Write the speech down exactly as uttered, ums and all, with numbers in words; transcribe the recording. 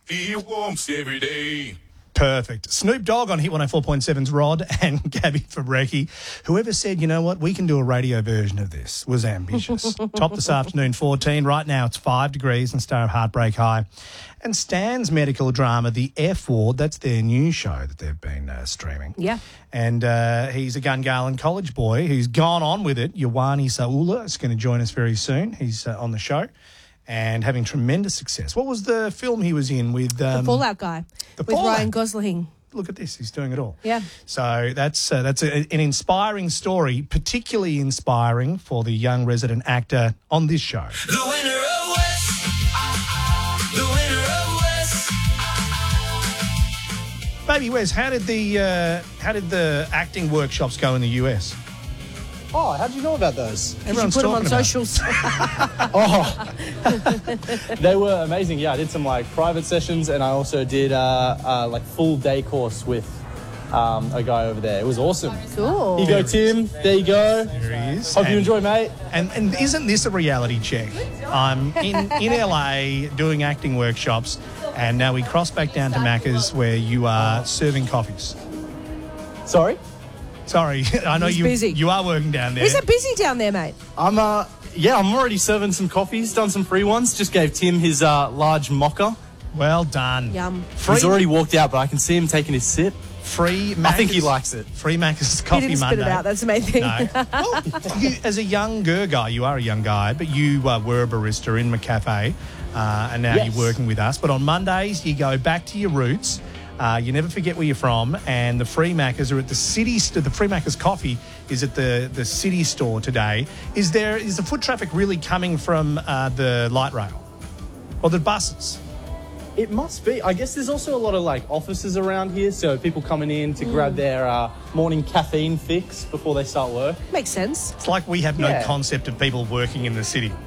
Feel warmth every day. Perfect. Snoop Dogg on Hit one oh four point seven's Rod and Gabby Fabrecki. Whoever said, you know what, we can do a radio version of this was ambitious. Top this afternoon, fourteen. Right now it's five degrees and Star of Heartbreak High. And Stan's medical drama, The F Ward, that's their new show that they've been uh, streaming. Yeah. And uh, he's a Gungahlin college boy who's gone on with it. Yawani Saula is going to join us very soon. He's uh, on the show and having tremendous success. What was the film he was in with... Um, the Fallout guy the with Fallout. Ryan Gosling. Look at this. He's doing it all. Yeah. So that's uh, that's a, an inspiring story, particularly inspiring for the young resident actor on this show. The winner of West. The winner of West. Baby Wes, how did the uh, how did the acting workshops go in the U S? Oh, how did you know about those? Everyone's you put them on talking about it. socials. Oh, they were amazing. Yeah, I did some like private sessions, and I also did uh, uh, like full day course with um, a guy over there. It was awesome. Cool. Here you go, Tim. There you go. There he is. Hope And- you enjoy, mate. And and isn't this a reality check? I'm in, in L A doing acting workshops, and now we cross back down to Macca's where you are serving coffees. Sorry, Sorry, I know He's you busy. you are working down there. Is it busy down there, mate? I'm uh yeah, I'm already serving some coffees. Done some free ones. Just gave Tim his uh, large mocha. Well done. Yum. Free, He's already walked out, but I can see him taking his sip. free Macca's, I think he likes it. Free Macca's He Coffee didn't Monday. spit it out. That's the main thing. No. Well, you, as a younger guy, you are a young guy, but you uh, were a barista in McCafe, uh, and now Yes. you're working with us. But on Mondays, you go back to your roots. Uh, you never forget where you're from, and the Free Maccas are at the city. St- the Free Maccas Coffee is at the, the city store today. Is there is the foot traffic really coming from uh, the light rail or the buses? It must be. I guess there's also a lot of like offices around here, so people coming in to grab their uh, morning caffeine fix before they start work. Makes sense. It's like we have no Yeah. concept of people working in the city.